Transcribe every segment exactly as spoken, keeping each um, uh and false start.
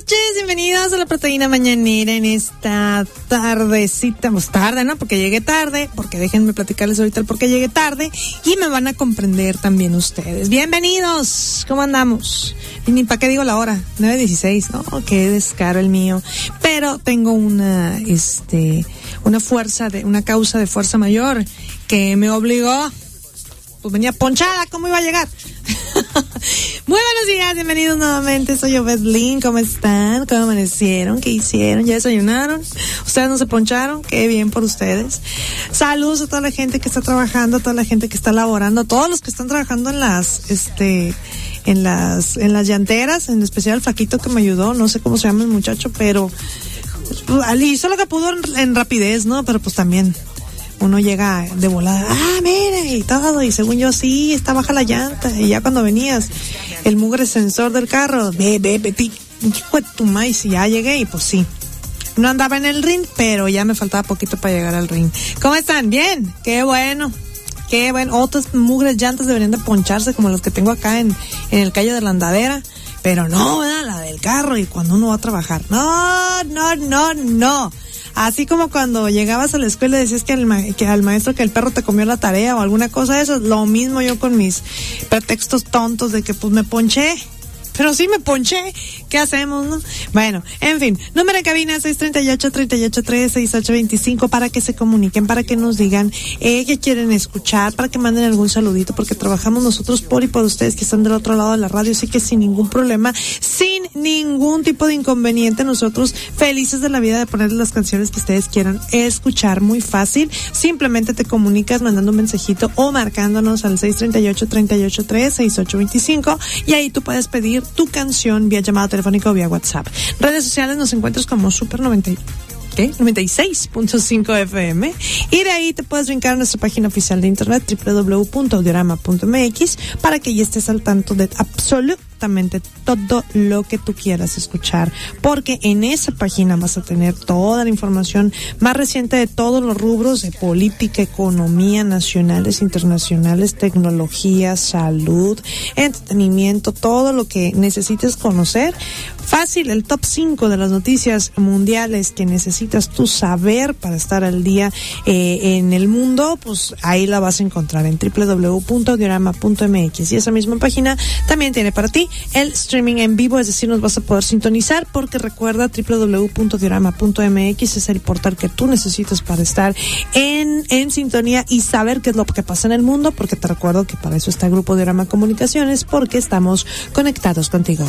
noches, bienvenidos a la Proteína Mañanera en esta tardecita, pues tarde, ¿no? Porque llegué tarde, porque déjenme platicarles ahorita el por qué llegué tarde y me van a comprender también ustedes. Bienvenidos, ¿cómo andamos? Y ni para qué digo la hora, nueve dieciséis, ¿no? Qué descaro el mío. Pero tengo una, este, una fuerza, de una causa de fuerza mayor que me obligó, pues venía ponchada, ¿cómo iba a llegar? Muy buenos días, bienvenidos nuevamente, soy yo, Beslin, ¿cómo están? ¿Cómo amanecieron? ¿Qué hicieron? ¿Ya desayunaron? ¿Ustedes no se poncharon? Qué bien por ustedes. Saludos a toda la gente que está trabajando, a toda la gente que está laborando, a todos los que están trabajando en las, este, en las, en las llanteras, en especial el flaquito que me ayudó, no sé cómo se llama el muchacho, pero hizo lo que pudo en, en rapidez, ¿no? Pero pues también uno llega de volada, ah, mire, y todo, y según yo, sí, está baja la llanta, y ya cuando venías, el mugre sensor del carro, ve, ve, ve, hijo de tu maíz, y ya llegué, y pues sí, no andaba en el ring, pero ya me faltaba poquito para llegar al ring. ¿Cómo están? ¿Bien? Qué bueno, qué bueno. Otras mugres llantas deberían de poncharse, como las que tengo acá en, en el calle de la andadera, pero no, ¿verdad? La del carro, y cuando uno va a trabajar, no, no, no, no. Así como cuando llegabas a la escuela y decías que, el ma- que al maestro que el perro te comió la tarea o alguna cosa de eso, lo mismo yo con mis pretextos tontos de que pues me ponché. Pero sí me ponché, ¿qué hacemos, no? Bueno, en fin, número de cabina seis tres ocho, tres ocho tres, seis ocho dos cinco para que se comuniquen, para que nos digan eh, que quieren escuchar, para que manden algún saludito, porque trabajamos nosotros por y por ustedes que están del otro lado de la radio, así que sin ningún problema, sin ningún tipo de inconveniente, nosotros felices de la vida de ponerles las canciones que ustedes quieran escuchar, muy fácil, simplemente te comunicas mandando un mensajito o marcándonos al seis tres ocho, tres ocho tres, seis ocho dos cinco y ahí tú puedes pedir tu canción vía llamada telefónica o vía WhatsApp. Redes sociales nos encuentras como Super noventa, ¿qué? noventa y seis punto cinco F M y de ahí te puedes brincar a nuestra página oficial de internet doble u doble u doble u punto audiorama punto m x para que ya estés al tanto de absolutamente todo lo que tú quieras escuchar, porque en esa página vas a tener toda la información más reciente de todos los rubros de política, economía, nacionales, internacionales, tecnología, salud, entretenimiento, todo lo que necesites conocer. Fácil, el top cinco de las noticias mundiales que necesitas tú saber para estar al día eh, en el mundo, pues ahí la vas a encontrar en doble u doble u doble u punto audiorama punto m x y esa misma página también tiene para ti el streaming en vivo, es decir, nos vas a poder sintonizar, porque recuerda, doble u doble u doble u punto audiorama punto m x es el portal que tú necesitas para estar en, en sintonía y saber qué es lo que pasa en el mundo, porque te recuerdo que para eso está el Grupo Audiorama Comunicaciones, porque estamos conectados contigo.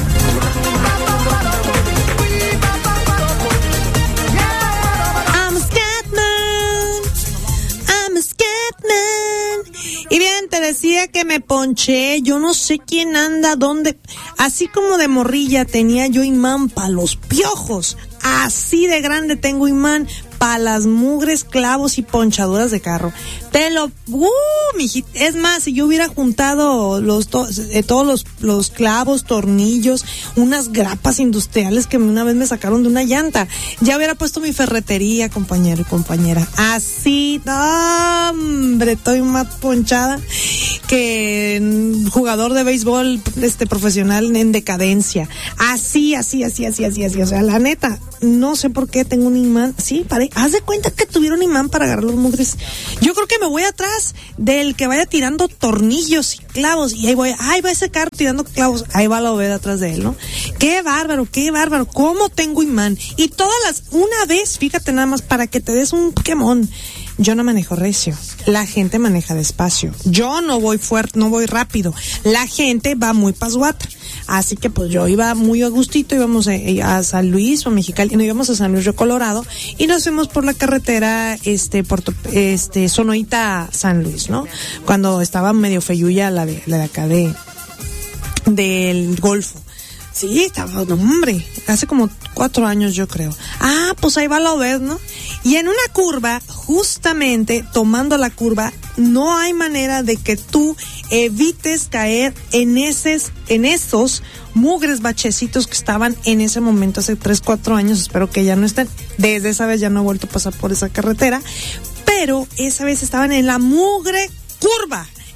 Y bien, te decía que me ponché, yo no sé quién anda, dónde, así como de morrilla tenía yo imán para los piojos, así de grande tengo imán para las mugres, clavos y ponchaduras de carro. Te lo, uh, mijita, es más, si yo hubiera juntado los to, eh, todos los, los clavos, tornillos, unas grapas industriales que una vez me sacaron de una llanta, ya hubiera puesto mi ferretería, compañero y compañera. Así, hombre, estoy más ponchada que un jugador de béisbol este profesional en decadencia. Así, así, así, así, así, así. O sea, la neta, no sé por qué tengo un imán. Sí, paré. Haz de cuenta que tuviera un imán para agarrar los mugres. Yo creo que me voy atrás del que vaya tirando tornillos y clavos y ahí voy, ay, va ese carro tirando clavos, ahí va la obeda atrás de él, ¿no? Qué bárbaro, qué bárbaro, cómo tengo imán. Y todas las, una vez, fíjate nada más, para que te des un quemón, yo no manejo recio, la gente maneja despacio, yo no voy fuerte, no voy rápido, la gente va muy pasguata. Así que pues yo iba muy a gustito, íbamos a, a San Luis o Mexicali, no íbamos a San Luis Río Colorado y nos fuimos por la carretera este Puerto, este Sonoita San Luis, ¿no? Cuando estaba medio feyuya la de, la de acá de del Golfo. Sí, estaba, no, hombre, hace como cuatro años yo creo. Ah, pues ahí va la Obed, ¿no? Y en una curva, justamente tomando la curva, no hay manera de que tú evites caer en esos, en esos mugres bachecitos que estaban en ese momento hace tres, cuatro años. Espero que ya no estén. Desde esa vez ya no he vuelto a pasar por esa carretera. Pero esa vez estaban en la mugre curva.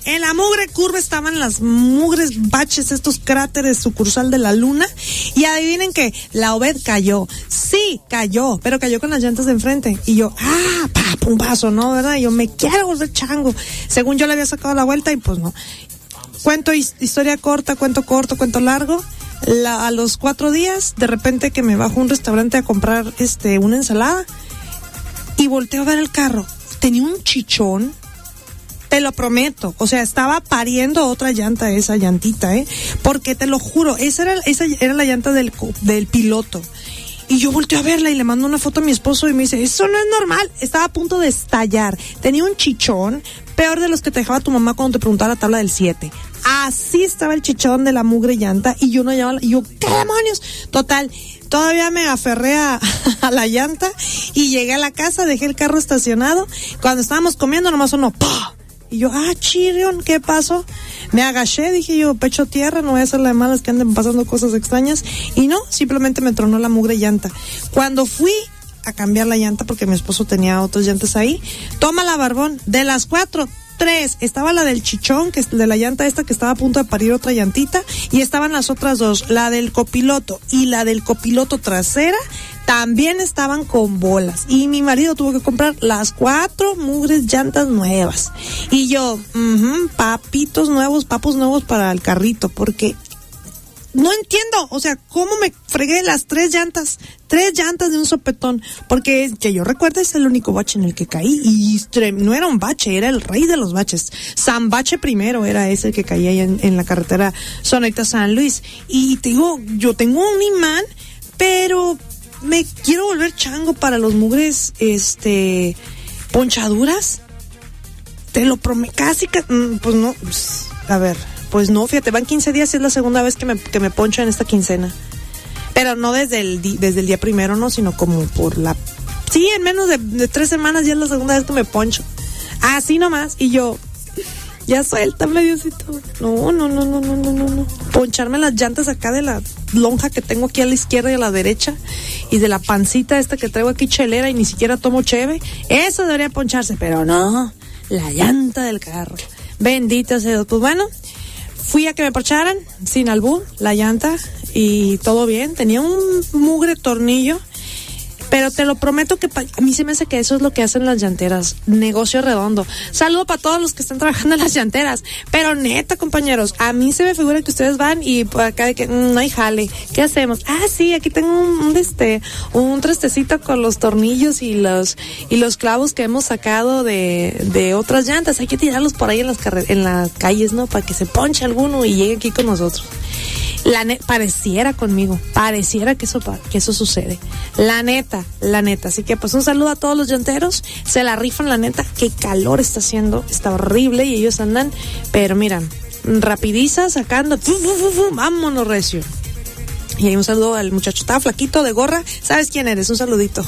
En la mugre curva estaban las mugres baches, estos cráteres sucursal de la luna. Y adivinen que la Obed cayó. Sí, cayó, pero cayó con las llantas de enfrente. Y yo, ah, pa, un vaso, ¿no? ¿Verdad? Y yo, me quiero volver chango. Según yo le había sacado la vuelta y pues no. Cuento historia corta, cuento corto, cuento largo. La, a los cuatro días, de repente que me bajo a un restaurante a comprar este una ensalada y volteo a ver el carro. Tenía un chichón. Te lo prometo, o sea, estaba pariendo otra llanta, esa llantita, ¿eh? Porque te lo juro, esa era, esa era la llanta del, del piloto. Y yo volteo a verla y le mando una foto a mi esposo y me dice, eso no es normal, estaba a punto de estallar. Tenía un chichón, peor de los que te dejaba tu mamá cuando te preguntaba la tabla del siete. Así estaba el chichón de la mugre llanta y yo no llevaba, y yo, ¿qué demonios? Total, todavía me aferré a, a la llanta y llegué a la casa, dejé el carro estacionado. Cuando estábamos comiendo nomás sonó, ¡pah! Y yo, ah, chirrión, ¿qué pasó? Me agaché, dije yo, pecho tierra, no voy a hacer la de malas que anden pasando cosas extrañas. Y no, simplemente me tronó la mugre llanta. Cuando fui a cambiar la llanta, porque mi esposo tenía otras llantas ahí, toma la barbón, de las cuatro, tres, estaba la del chichón, que es de la llanta esta que estaba a punto de parir otra llantita, y estaban las otras dos, la del copiloto y la del copiloto trasera, también estaban con bolas. Y mi marido tuvo que comprar las cuatro mugres llantas nuevas. Y yo, uh-huh, papitos nuevos, papos nuevos para el carrito, porque no entiendo, o sea, cómo me fregué las tres llantas, tres llantas de un sopetón, porque que yo recuerdo es el único bache en el que caí, y no era un bache, era el rey de los baches. San Bache primero era ese que caía ahí en, en la carretera Sonecta San Luis. Y te digo, yo tengo un imán, pero me quiero volver chango para los mugres, este, ponchaduras. Te lo prometo, casi, pues no, pues, a ver. Pues no, fíjate, van quince días y es la segunda vez que me, que me poncho en esta quincena. Pero no desde el, di, desde el día primero, no, sino como por la... Sí, en menos de, de tres semanas ya es la segunda vez que me poncho. Así nomás. Y yo, ya suéltame, Diosito. No, no, no, no, no, no, no, no. Poncharme las llantas acá de la lonja que tengo aquí a la izquierda y a la derecha. Y de la pancita esta que traigo aquí chelera y ni siquiera tomo cheve. Eso debería poncharse, pero no. La llanta del carro. Bendito sea Dios. Pues bueno, fui a que me poncharan, sin albur, la llanta, y todo bien. Tenía un mugre tornillo, pero te lo prometo que pa- a mí se me hace que eso es lo que hacen las llanteras. Negocio redondo. Saludo para todos los que están trabajando en las llanteras. Pero neta, compañeros, a mí se me figura que ustedes van y por acá de que mmm, no hay jale. ¿Qué hacemos? Ah, sí, aquí tengo un, un este, un trastecito con los tornillos y los y los clavos que hemos sacado de, de otras llantas. Hay que tirarlos por ahí en las carre- en las calles, ¿no? Para que se ponche alguno y llegue aquí con nosotros. La ne- pareciera conmigo, pareciera que eso que eso sucede. La neta, la neta. Así que pues un saludo a todos los llanteros, se la rifan, la neta. Qué calor está haciendo, está horrible y ellos andan, pero miran, rapidiza sacando, fu, fu, fu, fu, vámonos recio. Y hay un saludo al muchacho, estaba flaquito de gorra, ¿sabes quién eres? Un saludito.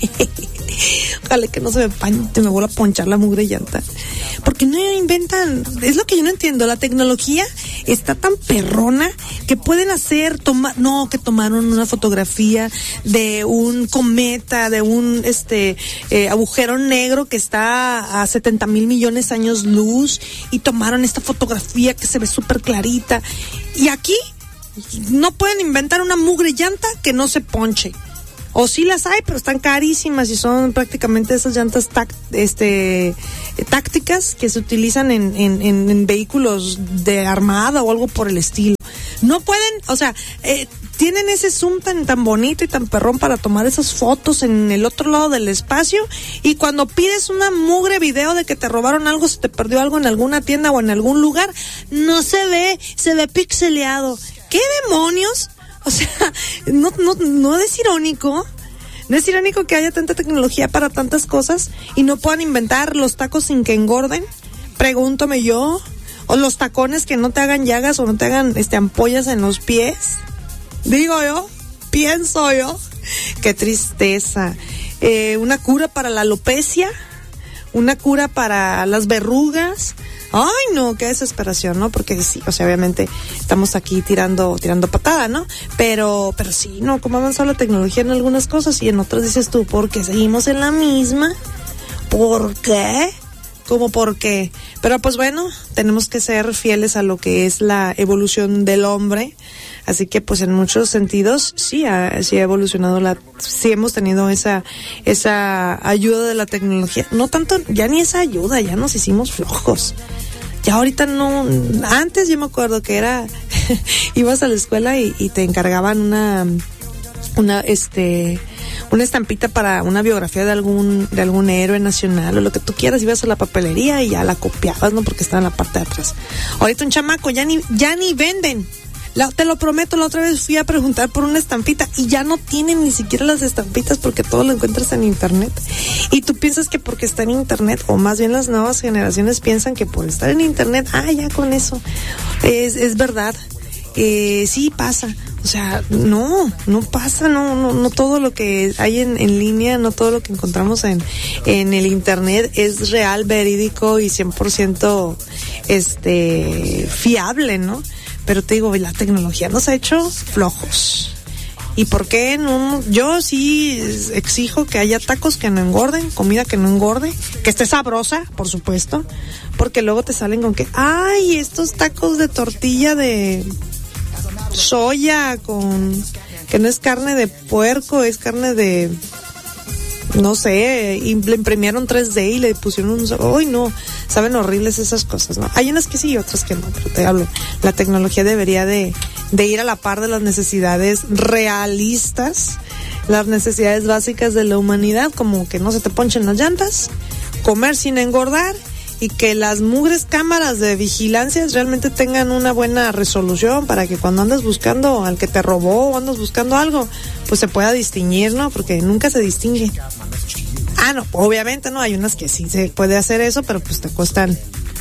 Ojalá que no se me, pan, me vuelva a ponchar la mugre llanta. Porque no inventan, es lo que yo no entiendo, la tecnología está tan perrona que pueden hacer, tomar, no, que tomaron una fotografía de un cometa, de un este eh, agujero negro que está a setenta mil millones de años luz, y tomaron esta fotografía que se ve súper clarita. Y aquí no pueden inventar una mugre llanta que no se ponche. O sí las hay, pero están carísimas y son prácticamente esas llantas tac, este, tácticas que se utilizan en, en, en, en vehículos de armada o algo por el estilo. No pueden, o sea, eh, tienen ese zoom tan, tan bonito y tan perrón para tomar esas fotos en el otro lado del espacio, y cuando pides una mugre video de que te robaron algo, se te perdió algo en alguna tienda o en algún lugar, no se ve, se ve pixeleado. ¿Qué demonios? O sea, no, no, no es irónico, no es irónico que haya tanta tecnología para tantas cosas y no puedan inventar los tacos sin que engorden. Pregúntame yo, o los tacones que no te hagan llagas o no te hagan este ampollas en los pies. Digo yo, pienso yo, qué tristeza. Eh, una cura para la alopecia, una cura para las verrugas. Ay, no, qué desesperación, ¿no? Porque sí, o sea, obviamente estamos aquí tirando tirando patada, ¿no? Pero pero sí, ¿no? Cómo ha avanzado la tecnología en algunas cosas y en otras dices tú, ¿por qué seguimos en la misma? ¿Por qué? como por qué. Pero pues bueno, tenemos que ser fieles a lo que es la evolución del hombre. Así que pues en muchos sentidos sí ha, sí ha evolucionado la, sí hemos tenido esa, esa ayuda de la tecnología. No tanto, ya ni esa ayuda, ya nos hicimos flojos. Ya ahorita no, antes yo me acuerdo que era, ibas a la escuela y, y te encargaban una, una, este, una estampita para una biografía de algún, de algún héroe nacional o lo que tú quieras, ibas a la papelería y ya la copiabas, ¿no? Porque estaba en la parte de atrás. Ahorita un chamaco ya ni, ya ni venden. La, te lo prometo, la otra vez fui a preguntar por una estampita y ya no tienen ni siquiera las estampitas porque todo lo encuentras en internet. Y tú piensas que porque está en internet, o más bien las nuevas generaciones piensan que por estar en internet, ah, ya con eso. Es, es verdad. Eh, sí pasa. O sea, no, no pasa, no, no, no todo lo que hay en, en línea, no todo lo que encontramos en, en el internet es real, verídico y cien por ciento este, fiable, ¿no? Pero te digo, la tecnología nos ha hecho flojos. ¿Y por qué no? Yo sí exijo que haya tacos que no engorden, comida que no engorde, que esté sabrosa, por supuesto, porque luego te salen con que, ay, estos tacos de tortilla de soya con, que no es carne de puerco, es carne de, no sé, y le imprimieron tres D y le pusieron un... ¡Ay, no! Saben horribles esas cosas, ¿no? Hay unas que sí y otras que no, pero te hablo. La tecnología debería de, de ir a la par de las necesidades realistas, las necesidades básicas de la humanidad, como que no se te ponchen las llantas, comer sin engordar y que las mugres cámaras de vigilancia realmente tengan una buena resolución para que cuando andas buscando al que te robó o andas buscando algo, pues se pueda distinguir, ¿no? Porque nunca se distingue. Ah, no, obviamente no, hay unas que sí se puede hacer eso, pero pues te cuestan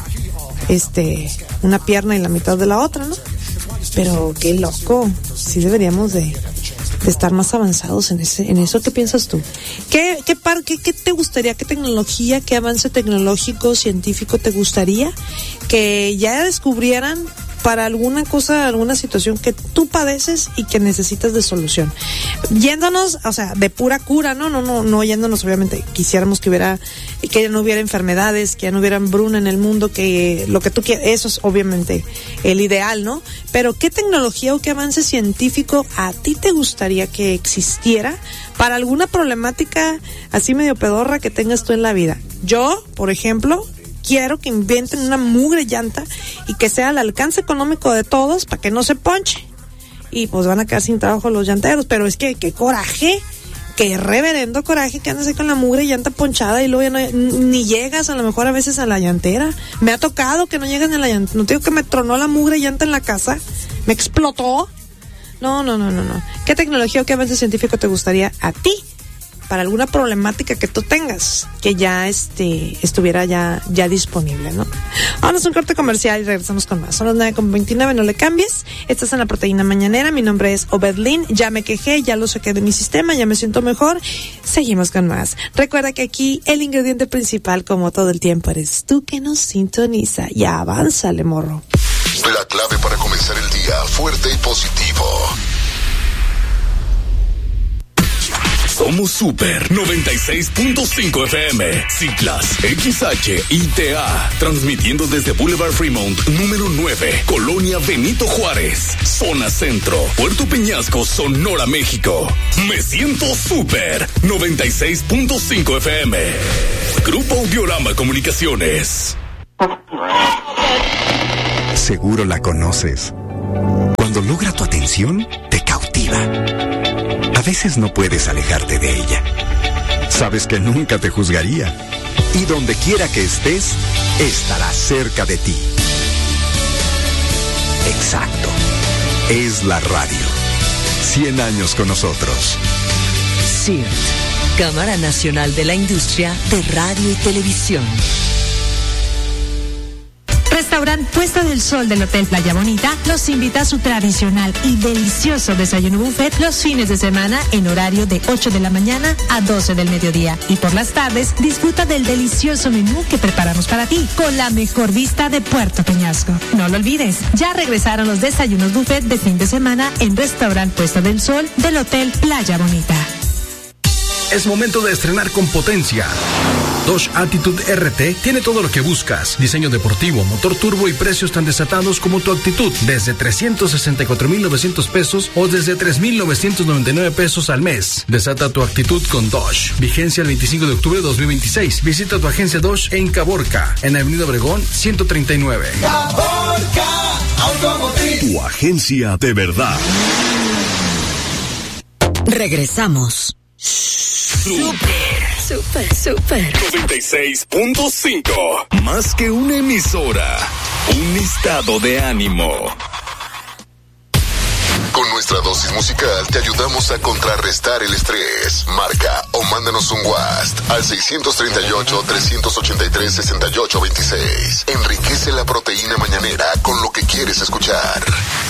este una pierna y la mitad de la otra, ¿no? Pero qué loco, sí deberíamos de, de estar más avanzados en ese, en eso. ¿Qué piensas tú? ¿Qué, qué, par, qué, qué te gustaría? ¿Qué tecnología, qué avance tecnológico, científico te gustaría que ya descubrieran para alguna cosa, alguna situación que tú padeces y que necesitas de solución? Yéndonos, o sea, de pura cura, no, no, no, no yéndonos, obviamente, quisiéramos que hubiera, que ya no hubiera enfermedades, que ya no hubiera hambruna en el mundo, que lo que tú quieras, eso es obviamente el ideal, ¿no? Pero ¿qué tecnología o qué avance científico a ti te gustaría que existiera para alguna problemática así medio pedorra que tengas tú en la vida? Yo, por ejemplo, quiero que inventen una mugre llanta y que sea al alcance económico de todos para que no se ponche. Y pues van a quedar sin trabajo los llanteros, pero es que qué coraje, qué reverendo coraje que andas ahí con la mugre llanta ponchada y luego ya no, ni llegas a lo mejor a veces a la llantera. Me ha tocado que no llegan a la llanta. No te digo que me tronó la mugre llanta en la casa, me explotó. No, no, no, no, no. ¿Qué tecnología o qué avance científico te gustaría a ti para alguna problemática que tú tengas, que ya este estuviera ya ya disponible, ¿no? Vamos a un corte comercial y regresamos con más. Son las nueve con veintinueve, no le cambies. Estás en la Proteína Mañanera, mi nombre es Obedlin, ya me quejé, ya lo saqué de mi sistema, ya me siento mejor. Seguimos con más. Recuerda que aquí el ingrediente principal, como todo el tiempo, eres tú que nos sintoniza. Ya avánzale, morro. La clave para comenzar el día fuerte y positivo. Somos Super noventa y seis punto cinco F M, Ciclas, X H I T A, transmitiendo desde Boulevard Fremont, número nueve, Colonia Benito Juárez, Zona Centro, Puerto Peñasco, Sonora, México. Me siento Super noventa y seis punto cinco F M. Grupo Audiorama Comunicaciones. Seguro la conoces. Cuando logra tu atención, te cautiva. A veces no puedes alejarte de ella. Sabes que nunca te juzgaría. Y donde quiera que estés, estará cerca de ti. Exacto. Es la radio. Cien años con nosotros. C I R T, Cámara Nacional de la Industria de Radio y Televisión. Restaurante Puesta del Sol del Hotel Playa Bonita los invita a su tradicional y delicioso desayuno buffet los fines de semana en horario de ocho de la mañana a doce del mediodía. Y por las tardes disfruta del delicioso menú que preparamos para ti con la mejor vista de Puerto Peñasco. No lo olvides, ya regresaron los desayunos buffet de fin de semana en Restaurante Puesta del Sol del Hotel Playa Bonita. Es momento de estrenar con potencia. Dodge Attitude R T tiene todo lo que buscas. Diseño deportivo, motor turbo y precios tan desatados como tu actitud. Desde trescientos sesenta y cuatro mil novecientos pesos o desde tres mil novecientos noventa y nueve pesos al mes. Desata tu actitud con Dodge. Vigencia el veinticinco de octubre de dos mil veintiséis. Visita tu agencia Dodge en Caborca, en Avenida Obregón ciento treinta y nueve. Caborca Automotriz. Tu agencia de verdad. Regresamos. Super, super, super. noventa y seis punto cinco. Más que una emisora, un estado de ánimo. Con nuestra dosis musical te ayudamos a contrarrestar el estrés. Marca o mándanos un WhatsApp al seis tres ocho, tres ocho tres, seis ocho dos seis. Enriquece la proteína mañanera con lo que quieres escuchar.